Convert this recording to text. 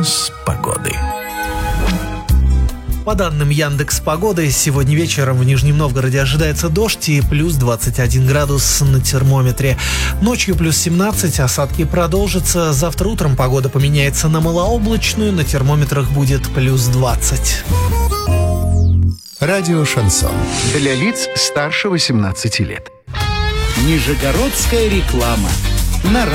Прогноз погоды. По данным Яндекс.Погоды, сегодня вечером в Нижнем Новгороде ожидается дождь и плюс 21 градус на термометре. Ночью плюс 17, осадки продолжатся. Завтра утром погода поменяется на малооблачную, на термометрах будет плюс 20. Радио «Шансон». Для лиц старше 18 лет. Нижегородская реклама. На